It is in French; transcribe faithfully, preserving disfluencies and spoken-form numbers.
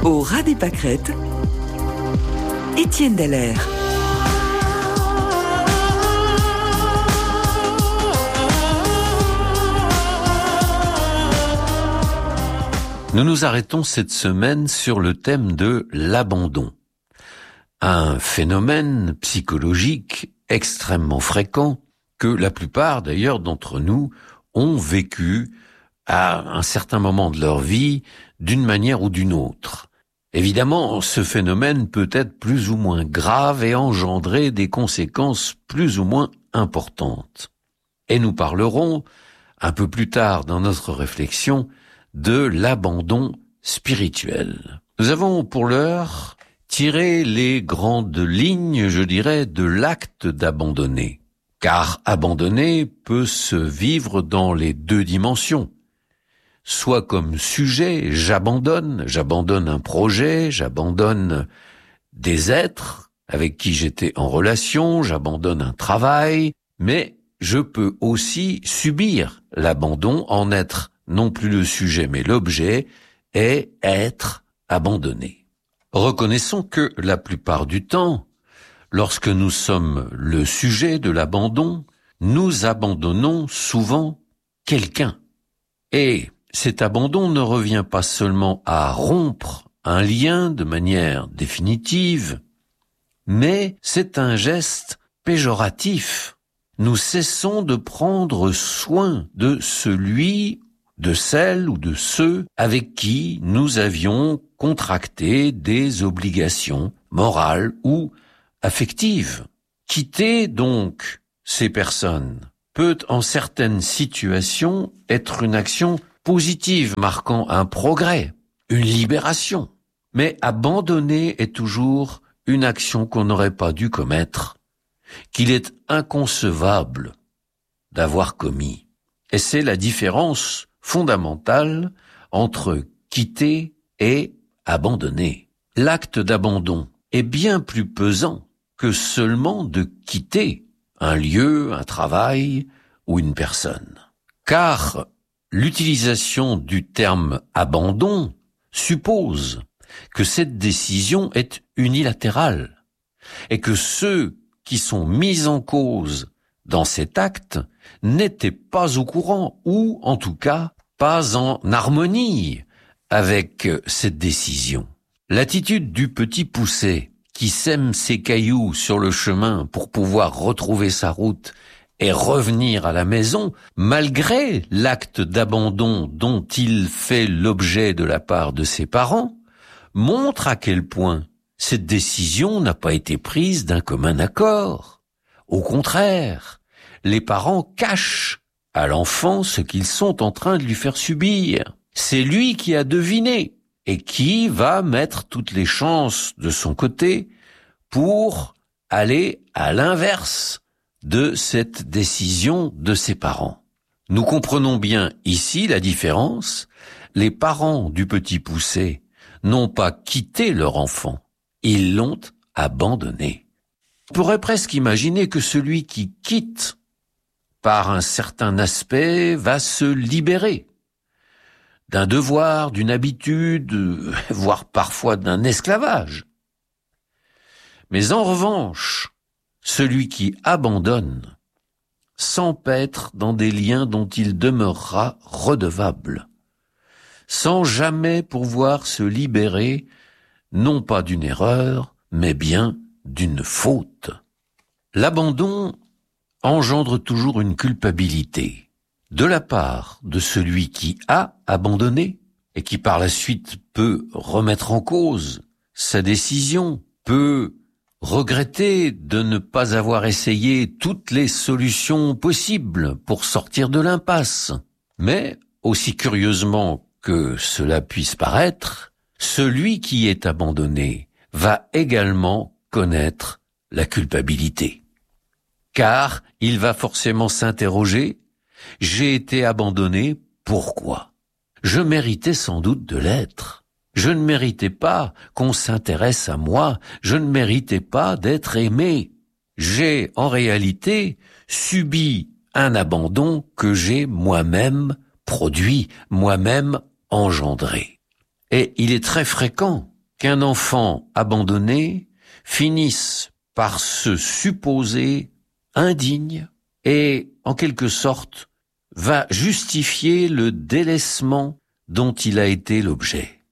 Au ras des pâquerettes, Étienne Dallaire. Nous nous arrêtons cette semaine sur le thème de l'abandon. Un phénomène psychologique extrêmement fréquent que la plupart d'ailleurs d'entre nous ont vécu à un certain moment de leur vie d'une manière ou d'une autre. Évidemment, ce phénomène peut être plus ou moins grave et engendrer des conséquences plus ou moins importantes. Et nous parlerons un peu plus tard dans notre réflexion de l'abandon spirituel. Nous avons pour l'heure tiré les grandes lignes, je dirais, de l'acte d'abandonner. Car abandonner peut se vivre dans les deux dimensions. Soit comme sujet, j'abandonne, j'abandonne un projet, j'abandonne des êtres avec qui j'étais en relation, j'abandonne un travail, mais je peux aussi subir l'abandon, en être non plus le sujet mais l'objet, et être abandonné. Reconnaissons que la plupart du temps, lorsque nous sommes le sujet de l'abandon, nous abandonnons souvent quelqu'un. Et cet abandon ne revient pas seulement à rompre un lien de manière définitive, mais c'est un geste péjoratif. Nous cessons de prendre soin de celui, de celle ou de ceux avec qui nous avions contracté des obligations morales ou affectives. Quitter donc ces personnes peut en certaines situations être une action positive, marquant un progrès, une libération. Mais abandonner est toujours une action qu'on n'aurait pas dû commettre, qu'il est inconcevable d'avoir commis. Et c'est la différence fondamentale entre quitter et abandonner. L'acte d'abandon est bien plus pesant que seulement de quitter un lieu, un travail ou une personne. Car l'utilisation du terme abandon suppose que cette décision est unilatérale et que ceux qui sont mis en cause dans cet acte n'étaient pas au courant ou, en tout cas, pas en harmonie avec cette décision. L'attitude du petit poucet qui sème ses cailloux sur le chemin pour pouvoir retrouver sa route et revenir à la maison, malgré l'acte d'abandon dont il fait l'objet de la part de ses parents, montre à quel point cette décision n'a pas été prise d'un commun accord. Au contraire, les parents cachent à l'enfant ce qu'ils sont en train de lui faire subir. C'est lui qui a deviné et qui va mettre toutes les chances de son côté pour aller à l'inverse de cette décision de ses parents. Nous comprenons bien ici la différence. Les parents du petit poucet n'ont pas quitté leur enfant, ils l'ont abandonné. On pourrait presque imaginer que celui qui quitte par un certain aspect va se libérer d'un devoir, d'une habitude, voire parfois d'un esclavage. Mais en revanche, celui qui abandonne s'empêtre dans des liens dont il demeurera redevable, sans jamais pouvoir se libérer, non pas d'une erreur, mais bien d'une faute. L'abandon engendre toujours une culpabilité, de la part de celui qui a abandonné, et qui par la suite peut remettre en cause sa décision, peut regretter de ne pas avoir essayé toutes les solutions possibles pour sortir de l'impasse. Mais, aussi curieusement que cela puisse paraître, celui qui est abandonné va également connaître la culpabilité. Car il va forcément s'interroger, j'ai été abandonné, pourquoi? Je méritais sans doute de l'être. Je ne méritais pas qu'on s'intéresse à moi, je ne méritais pas d'être aimé. J'ai, en réalité, subi un abandon que j'ai moi-même produit, moi-même engendré. Et il est très fréquent qu'un enfant abandonné finisse par se supposer indigne et, en quelque sorte, va justifier le délaissement dont il a été l'objet.